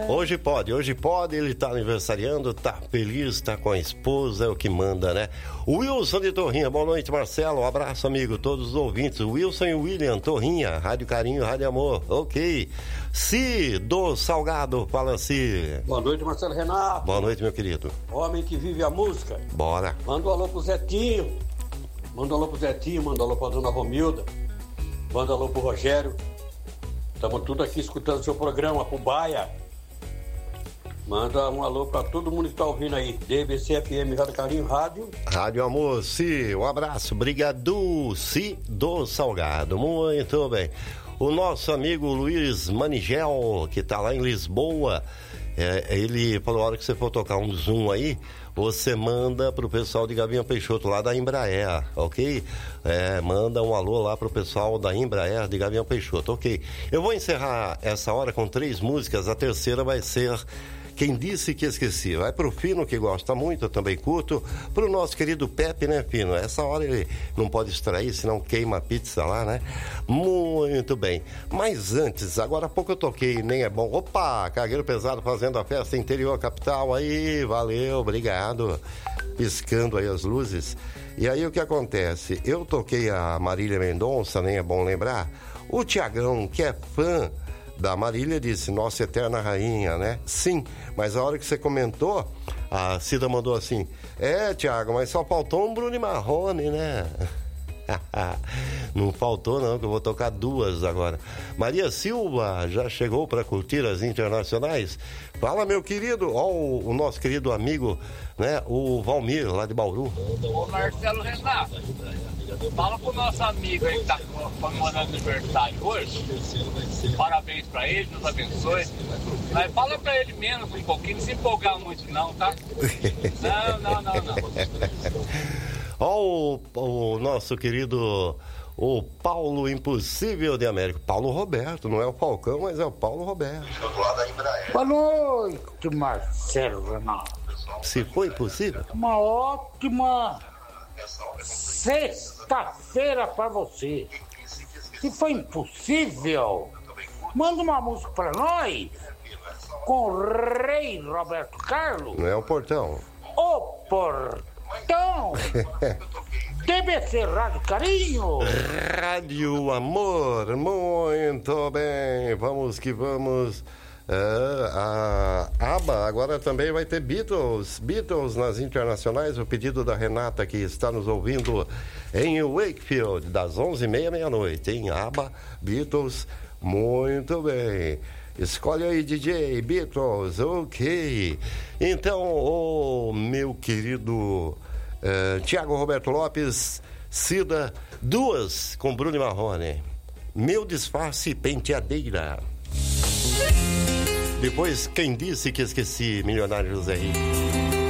Hoje pode, ele tá aniversariando, tá feliz, tá com a esposa, é o que manda, né? Wilson de Torrinha, boa noite, Marcelo, um abraço, amigo, todos os ouvintes. Wilson e William, Torrinha, Rádio Carinho, Rádio Amor, ok. Si do Salgado, fala assim. Boa noite, Marcelo Renato. Boa noite, meu querido. Homem que vive a música. Bora. Manda um alô pro Zetinho. Manda um alô pra dona Romilda. Manda um alô pro Rogério. Estamos tudo aqui escutando o seu programa, pro Baia. Manda um alô pra todo mundo que tá ouvindo aí. DBC FM, Rádio Carinho, Rádio Amor, Si, um abraço, obrigado, Si do Salgado, muito bem. O nosso amigo Luiz Manigel, que tá lá em Lisboa, ele falou, a hora que você for tocar um Zoom aí, você manda pro pessoal de Gavião Peixoto lá da Embraer, ok? Manda um alô lá pro pessoal da Embraer de Gavião Peixoto, ok? Eu vou encerrar essa hora com 3 músicas, a terceira vai ser Quem Disse Que Esqueci. Vai pro Fino, que gosta muito, eu também curto. Pro nosso querido Pepe, né, Fino? Essa hora ele não pode extrair, senão queima a pizza lá, né? Muito bem. Mas antes, agora há pouco eu toquei, nem é bom. Opa, Cargueiro Pesado fazendo a festa interior capital aí, valeu, obrigado. Piscando aí as luzes. E aí o que acontece? Eu toquei a Marília Mendonça, nem é bom lembrar. O Tiagão, que é fã da Marília, disse, nossa eterna rainha, né? Sim, mas a hora que você comentou, a Cida mandou assim, Tiago, mas só faltou um Bruno Marrone, né? Não faltou não, que eu vou tocar 2 agora. Maria Silva já chegou para curtir as internacionais? Fala, meu querido, ó, o nosso querido amigo, né? O Valmir, lá de Bauru. Ô Marcelo Renato, fala pro nosso amigo aí que tá comemorando aniversário hoje. Parabéns pra ele, Deus abençoe. Mas fala pra ele menos um pouquinho, não se empolgar muito não, tá? Não. Ó, o nosso querido, o Paulo Impossível de América. Paulo Roberto, não é o Falcão, mas é o Paulo Roberto. Boa noite, Marcelo Renato. Se foi possível? Uma ótima sexta-feira pra você. Se foi impossível, manda uma música pra nós com o Rei Roberto Carlos. Não é o Portão. O Portão. DBC Rádio Carinho. Rádio Amor, muito bem. Vamos que vamos. A ABBA agora também vai ter Beatles nas internacionais, o pedido da Renata que está nos ouvindo em Wakefield, das 11h30 meia-noite, em ABBA, Beatles, muito bem. Escolhe aí, DJ, Beatles, ok. Então, o meu querido Tiago Roberto Lopes, Cida, 2 com Bruno Marrone. Meu Disfarce Penteadeira. Depois, Quem Disse Que Esqueci, Milionário José Rico.